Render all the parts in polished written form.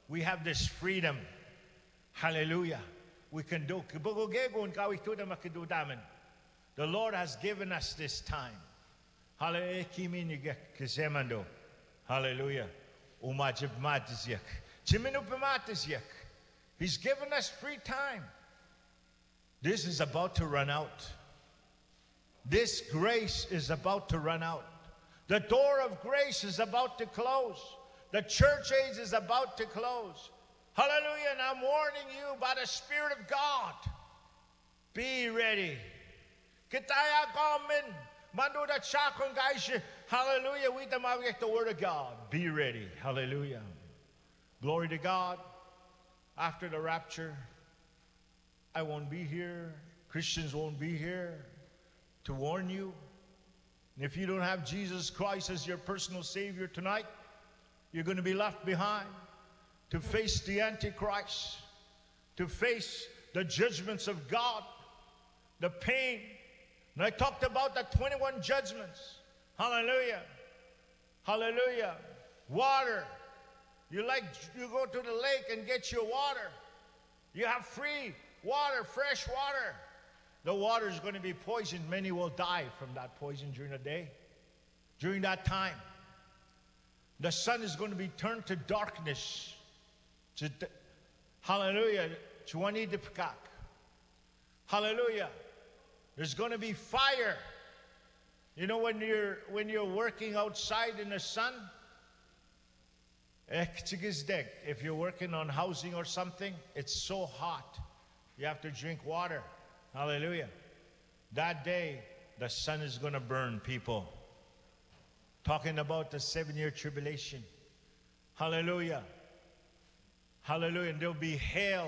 we have this freedom. Hallelujah. We can do. The Lord has given us this time. Hallelujah. He's given us free time. This is about to run out. This grace is about to run out. The door of grace is about to close. The church age is about to close. Hallelujah. And I'm warning you by the Spirit of God. Be ready. Hallelujah. We demand the word of God. Be ready. Hallelujah. Glory to God. After the rapture, I won't be here. Christians won't be here to warn you. And if you don't have Jesus Christ as your personal Savior tonight, you're going to be left behind to face the Antichrist, to face the judgments of God, the pain. And I talked about the 21 judgments. Hallelujah. Hallelujah. Water. You go to the lake and get your water. You have free water, fresh water. The water is going to be poisoned. Many will die from that poison during the day. During that time, the sun is going to be turned to darkness. Hallelujah. Hallelujah. There's going to be fire. You know, when you're working outside in the sun, if you're working on housing or something, it's so hot. You have to drink water. Hallelujah. That day, the sun is going to burn people. Talking about the 7-year tribulation. Hallelujah. Hallelujah. And there'll be hail.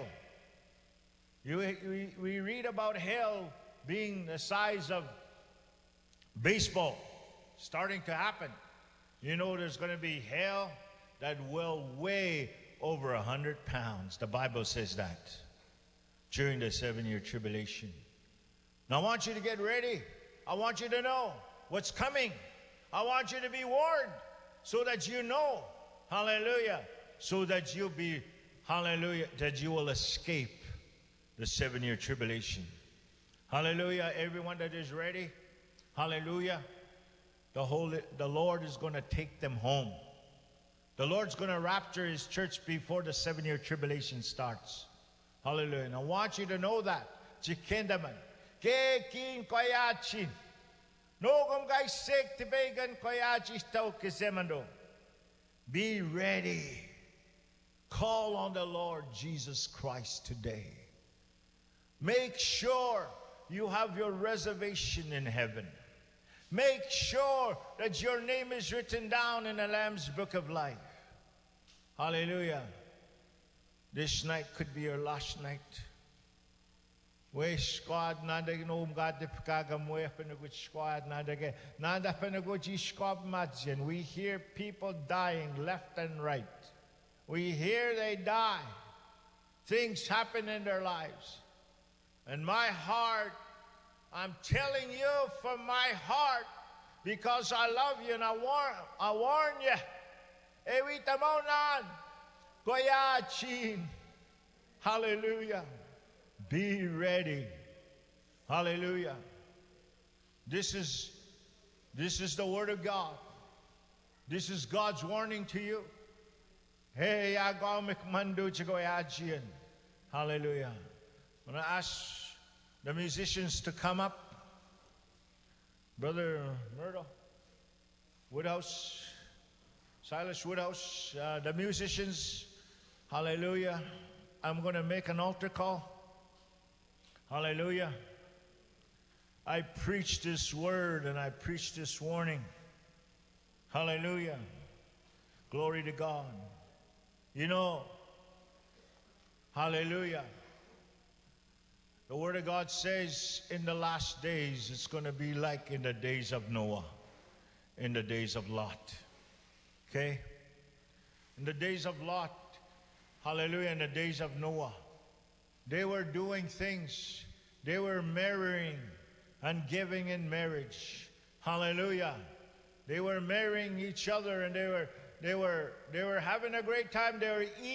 We read about hail being the size of baseball. Starting to happen. You know there's going to be hail that will weigh over 100 pounds. The Bible says that. During the 7-year tribulation. Now I want you to get ready. I want you to know what's coming. I want you to be warned so that you know. Hallelujah. So that you'll be, hallelujah, that you will escape the 7-year tribulation. Hallelujah. Everyone that is ready. Hallelujah. The Lord is going to take them home. The Lord's going to rapture His church before the 7-year tribulation starts. Hallelujah. And I want you to know that. Chikendaman. Kekin koyachin. Nogum guys sek tibegan koyachis tau kisemando. Be ready. Call on the Lord Jesus Christ today. Make sure you have your reservation in heaven. Make sure that your name is written down in the Lamb's Book of Life. Hallelujah. This night could be your last night. We squad nada gnome God the Pagam way up in a good squad nada penagoji squab madgen. We hear people dying left and right. We hear they die. Things happen in their lives. And my heart, I'm telling you from my heart, because I love you and I warn you. Ewitamonan, Koyachin. Hallelujah. Be ready. Hallelujah. This is the word of God. This is God's warning to you. Hey, Agamic Mandu Chigoyachian. Hallelujah. I'm going to ask the musicians to come up. Brother Murdo, Woodhouse, Silas Woodhouse, the musicians, hallelujah. I'm going to make an altar call. Hallelujah. I preach this word and I preach this warning. Hallelujah. Glory to God. You know, hallelujah. The Word of God says in the last days, it's going to be like in the days of Noah, in the days of Lot. Okay? In the days of Lot, hallelujah, in the days of Noah, they were doing things. They were marrying and giving in marriage. Hallelujah. They were marrying each other and they were having a great time. They were eating.